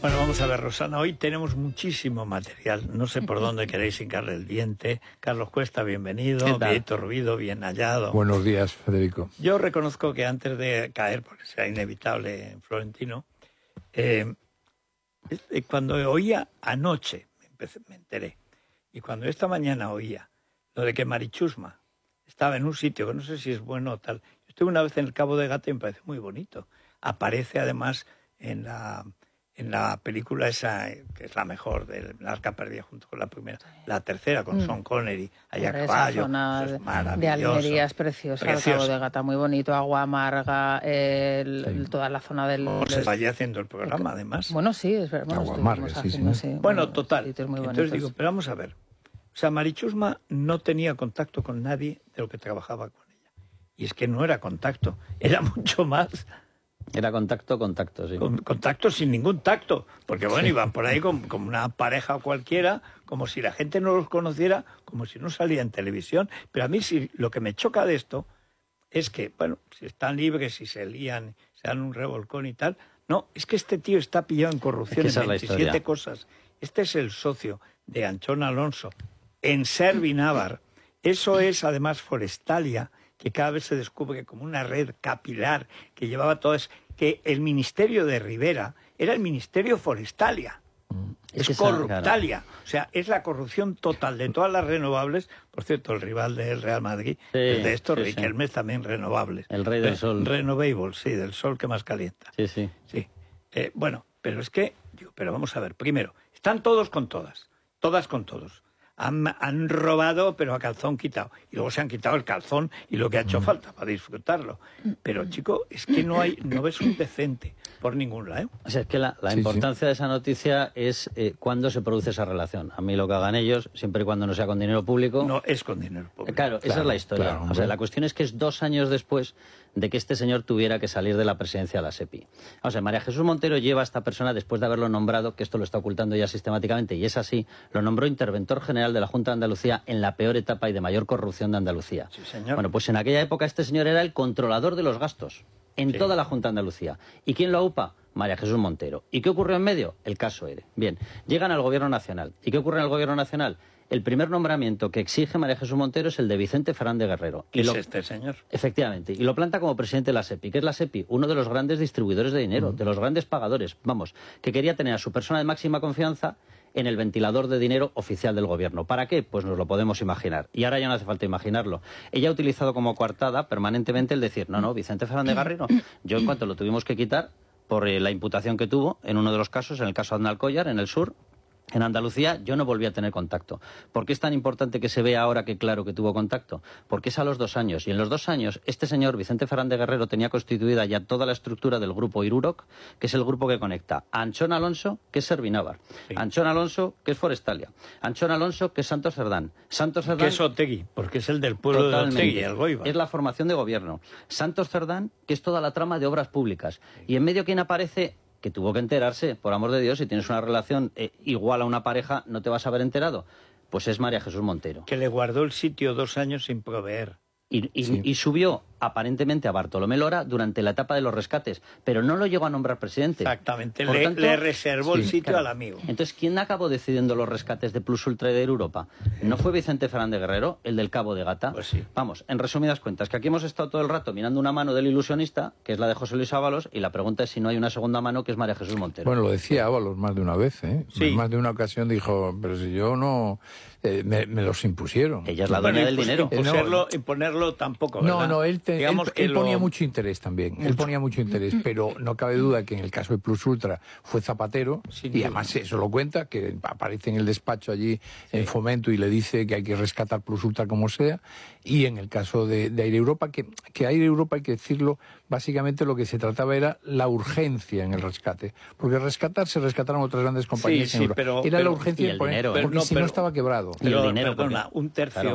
Bueno, vamos a ver, Rosana, hoy tenemos muchísimo material. No sé por dónde queréis hincarle el diente. Carlos Cuesta, bienvenido. Víctor Rubido, bien hallado. Buenos días, Federico. Yo reconozco que antes de caer, porque será inevitable en Florentino, cuando oía anoche, me enteré, y cuando esta mañana oía lo de que Marichusma estaba en un sitio que no sé si es bueno o tal. Yo estuve una vez en el Cabo de Gata y me parece muy bonito. Aparece además en la película esa, que es la mejor, del Arca Perdida junto con la primera, la tercera con Sean Connery, allá a caballo. Esa zona de Almería es preciosa, el Cabo de Gata, muy bonito, agua amarga, toda la zona del... Se vaya haciendo el programa, además. Bueno, sí, es verdad. Bueno, agua amarga, sí. Bueno, total. Entonces digo, pero vamos a ver. O sea, Marichusma no tenía contacto con nadie de lo que trabajaba con ella. Y es que no era contacto, era mucho más... Era contacto, sí. Contacto sin ningún tacto, porque bueno, iban por ahí como una pareja cualquiera, como si la gente no los conociera, como si no salía en televisión. Pero a mí sí, lo que me choca de esto es que, bueno, si están libres, si se lían, se dan un revolcón y tal, no, es que este tío está pillado en corrupción en 27 cosas. Este es el socio de Anchón Alonso en Servinávar. Eso es además Forestalia, que cada vez se descubre como una red capilar que llevaba todas, que el ministerio de Rivera era el ministerio Forestalia, es corruptalia, o sea, es la corrupción total de todas las renovables. Por cierto, el rival del Real Madrid, el de estos Riquelme, también renovables. El rey del sol. Renovable, sí, del sol que más calienta. Sí. Bueno, pero es que, pero vamos a ver, primero, están todos con todas con todos. Han robado, pero a calzón quitado. Y luego se han quitado el calzón y lo que ha hecho falta para disfrutarlo. Pero, chico, es que no ves un decente por ningún lado. O sea, es que la importancia de esa noticia es cuándo se produce esa relación. A mí lo que hagan ellos, siempre y cuando no sea con dinero público... No, es con dinero público. Claro, esa es la historia. Claro, o sea, la cuestión es que es 2 años después de que este señor tuviera que salir de la presidencia de la SEPI. O sea, María Jesús Montero lleva a esta persona, después de haberlo nombrado, que esto lo está ocultando ya sistemáticamente, y es así, lo nombró interventor general de la Junta de Andalucía en la peor etapa y de mayor corrupción de Andalucía. Sí, señor. Bueno, pues en aquella época este señor era el controlador de los gastos en toda la Junta de Andalucía. ¿Y quién lo aupa? María Jesús Montero. ¿Y qué ocurrió en medio? El caso ERE. Bien, llegan al Gobierno Nacional. ¿Y qué ocurre en el Gobierno Nacional? El primer nombramiento que exige María Jesús Montero es el de Vicente Fernández Guerrero. ¿Es este señor? Efectivamente. Y lo planta como presidente de la SEPI. ¿Qué es la SEPI? Uno de los grandes distribuidores de dinero, de los grandes pagadores. Vamos, que quería tener a su persona de máxima confianza en el ventilador de dinero oficial del gobierno. ¿Para qué? Pues nos lo podemos imaginar. Y ahora ya no hace falta imaginarlo. Ella ha utilizado como coartada permanentemente el decir, no, Vicente Fernández Guerrero, yo en cuanto lo tuvimos que quitar por la imputación que tuvo en uno de los casos, en el caso de Aznalcóllar, en el sur, en Andalucía, yo no volví a tener contacto. ¿Por qué es tan importante que se vea ahora que claro que tuvo contacto? Porque es a los 2 años. Y en los 2 años, este señor, Vicente Fernández Guerrero, tenía constituida ya toda la estructura del grupo Iruroc, que es el grupo que conecta a Anchón Alonso, que es Servinávar, Anchón Alonso, que es Forestalia, Anchón Alonso, que es Santos Cerdán, que es Otegui, porque es el del pueblo de Otegui, el Goiba. Es la formación de gobierno. Santos Cerdán, que es toda la trama de obras públicas. Y en medio, ¿quién aparece? Que tuvo que enterarse, por amor de Dios, si tienes una relación igual a una pareja, ¿no te vas a haber enterado? Pues es María Jesús Montero. Que le guardó el sitio 2 años sin proveer. Y subió aparentemente a Bartolomé Lora durante la etapa de los rescates, pero no lo llegó a nombrar presidente. Exactamente, le reservó el sitio al amigo. Entonces, ¿quién acabó decidiendo los rescates de Plus Ultra y de Europa? ¿No fue Vicente Fernández Guerrero, el del Cabo de Gata? Pues sí. Vamos, en resumidas cuentas, que aquí hemos estado todo el rato mirando una mano del ilusionista, que es la de José Luis Ábalos, y la pregunta es si no hay una segunda mano, que es María Jesús Montero. Bueno, lo decía Ábalos más de una vez, ¿eh? Sí. Más de una ocasión dijo, pero si yo no... me los impusieron. Ella es la dueña del dinero. Imponerlo tampoco, ¿verdad? No, él ponía mucho interés también. Él ponía mucho interés, pero no cabe duda que en el caso de Plus Ultra fue Zapatero, y además eso lo cuenta, que aparece en el despacho allí en Fomento y le dice que hay que rescatar Plus Ultra como sea, y en el caso de Air Europa, que Air Europa, hay que decirlo, básicamente lo que se trataba era la urgencia en el rescate, porque se rescataron otras grandes compañías en Europa. Era la urgencia, porque si no estaba quebrado. Y el dinero, perdona, un tercio